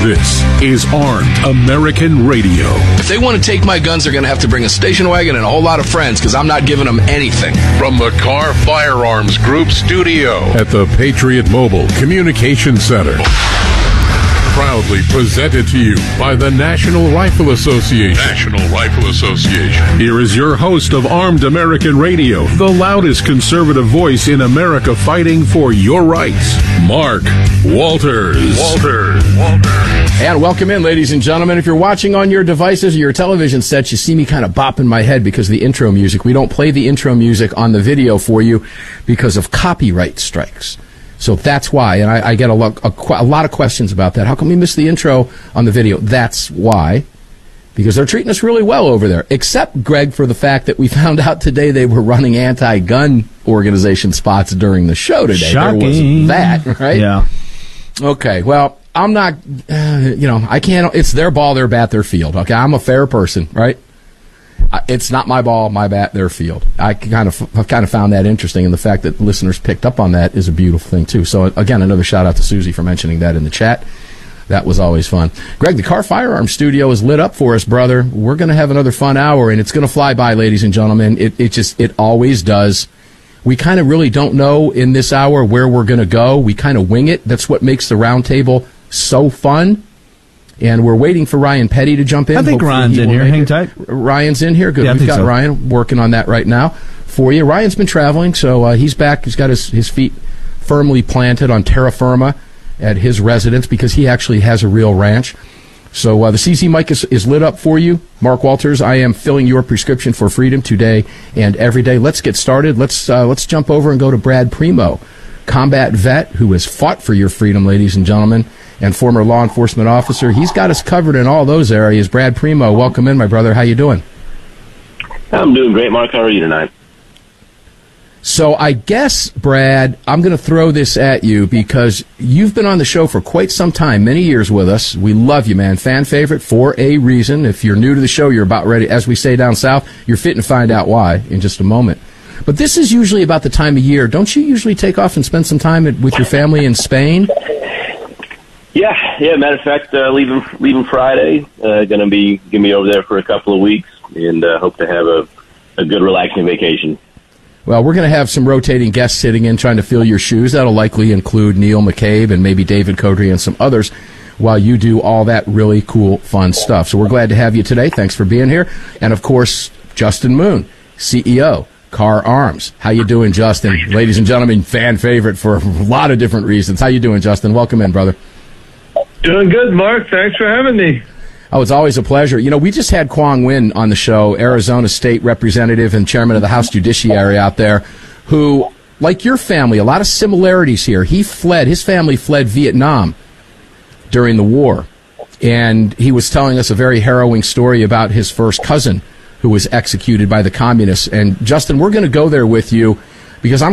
This is Armed American Radio. If they want to take my guns, they're going to have to bring a station wagon and a whole lot of friends, because I'm not giving them anything. From the Carr Firearms Group studio at the Patriot Mobile Communication Center. Proudly presented to you by the National Rifle Association. National Rifle Association. Here is your host of Armed American Radio, the loudest conservative voice in America fighting for your rights, Mark Walters. And welcome in, ladies and gentlemen. If you're watching on your devices or your television sets, you see me kind of bopping my head because of the intro music. We don't play the intro music on the video for you because of copyright strikes. So that's why, and I get a lot of questions about that. How come we missed the intro on the video? That's why, because they're treating us really well over there, except, Greg, for the fact that we found out today they were running anti-gun organization spots during the show today. Shocking. There was that, right? Yeah. Okay, well, I'm not, I can't, it's their ball, their bat, their field. Okay, I'm a fair person, right? It's not my ball, my bat, their field. I've kind of found that interesting, and the fact that listeners picked up on that is a beautiful thing, too. So, again, another shout-out to Susie for mentioning that in the chat. That was always fun. Greg, the Carr Firearms Studio is lit up for us, brother. We're going to have another fun hour, and it's going to fly by, ladies and gentlemen. It always does. We kind of really don't know in this hour where we're going to go. We kind of wing it. That's what makes the roundtable so fun. And we're waiting for Ryan Petty to jump in. I think Ryan's in here. Hang tight. Ryan's in here. Good. Yeah, We've got so. Ryan working on that right now for you. Ryan's been traveling, so he's back. He's got his feet firmly planted on terra firma at his residence because he actually has a real ranch. So the CZ mic is lit up for you. Mark Walters, I am filling your prescription for freedom today and every day. Let's get started. Let's jump over and go to Brad Primo, combat vet who has fought for your freedom, ladies and gentlemen, and former law enforcement officer. He's got us covered in all those areas. Brad Primo, welcome in, my brother. How you doing? I'm doing great, Mark. How are you tonight? So I guess, Brad, I'm going to throw this at you because you've been on the show for quite some time, many years with us. We love you, man. Fan favorite for a reason. If you're new to the show, you're about ready. As we say down south, you're fitting to find out why in just a moment. But this is usually about the time of year. Don't you usually take off and spend some time with your family in Spain? Yeah. Matter of fact, leaving Friday. Gonna be over there for a couple of weeks, and hope to have a good relaxing vacation. Well, we're going to have some rotating guests sitting in trying to fill your shoes. That'll likely include Neil McCabe and maybe David Codry and some others while you do all that really cool, fun stuff. So we're glad to have you today. Thanks for being here. And, of course, Justin Moon, CEO, Carr Arms. How you doing, Justin? Ladies and gentlemen, fan favorite for a lot of different reasons. How you doing, Justin? Welcome in, brother. Doing good, Mark. Thanks for having me. Oh, it's always a pleasure. You know, we just had Quang Nguyen on the show, Arizona State Representative and Chairman of the House Judiciary out there, who, like your family, a lot of similarities here. His family fled Vietnam during the war, and he was telling us a very harrowing story about his first cousin who was executed by the communists. And, Justin, we're going to go there with you because I'm